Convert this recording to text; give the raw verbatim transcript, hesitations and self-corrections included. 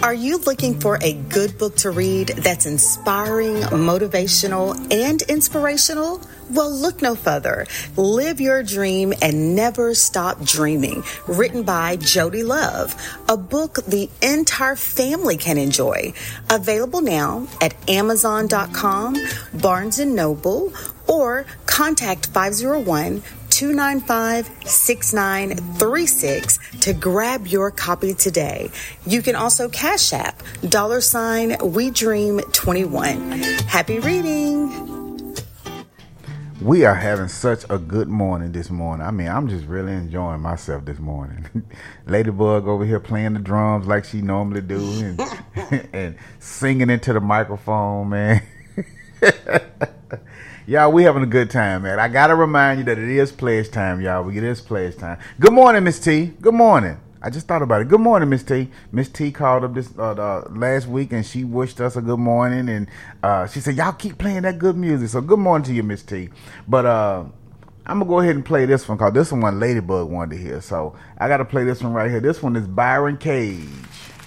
Are you looking for a good book to read that's inspiring, motivational, and inspirational? Well, look no further. Live Your Dream and Never Stop Dreaming, written by Jody Love, a book the entire family can enjoy. Available now at amazon dot com, Barnes and Noble, or contact five oh one, two nine five, six nine three six to grab your copy today. You can also Cash App, dollar sign We Dream twenty-one. Happy reading! We are having such a good morning this morning. I mean, I'm just really enjoying myself this morning. Ladybug over here playing the drums like she normally do and, and singing into the microphone, man. Y'all, we having a good time, man. I got to remind you that it is pledge time, y'all. It is pledge time. Good morning, Miss T. Good morning. I just thought about it. Good morning, Miss T. Miss T called up this uh, uh, last week, and she wished us a good morning. And uh, she said, y'all keep playing that good music. So good morning to you, Miss T. But uh, I'm going to go ahead and play this one, because this one Ladybug wanted to hear. So I got to play this one right here. This one is Byron Cage.